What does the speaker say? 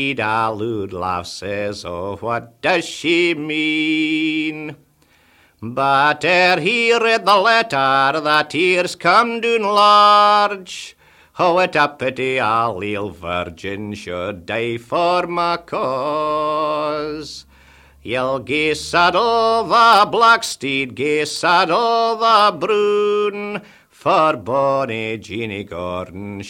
A lewd laugh says, oh, what does she mean? But ere he read the letter, the tears come down large. Oh, what a pity a leal virgin should die for my cause. Ye'll gae saddle the black steed, gae saddle the brown, for bonny Jeanie Gordon